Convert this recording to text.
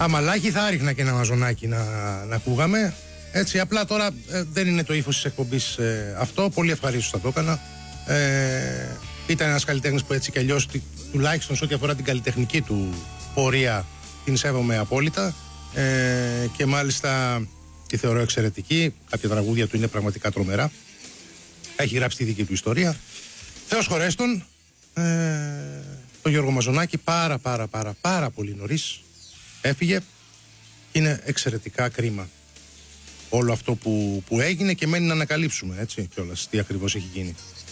Αμαλάκι θα ρίχνα και ένα μαζονάκι να ακούγαμε. Έτσι, απλά τώρα δεν είναι το ύφος της εκπομπής αυτό. Πολύ ευχαρίστως θα το έκανα. Ήταν ένας καλλιτέχνης που έτσι κι αλλιώς, τουλάχιστον σε ό,τι αφορά την καλλιτεχνική του πορεία, την σέβομαι απόλυτα. Και μάλιστα τη θεωρώ εξαιρετική. Κάποια τραγούδια του είναι πραγματικά τρομερά. Έχει γράψει τη δική του ιστορία. Θεός χωρέστον. Το Γιώργο Μαζονάκη πάρα πολύ νωρίς έφυγε. Είναι εξαιρετικά κρίμα όλο αυτό που έγινε και μένει να ανακαλύψουμε, έτσι, κιόλας τι ακριβώς έχει γίνει.